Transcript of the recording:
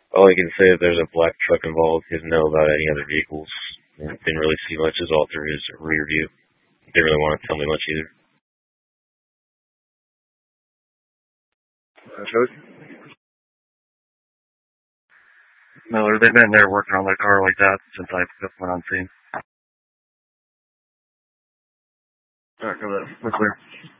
All I can say is there's a black truck involved. He doesn't know about any other vehicles. Didn't really see much as all through his rear view. Didn't really want to tell me much either. Miller, they've been there working on their car like that since I went on scene. Alright, come on. We're clear.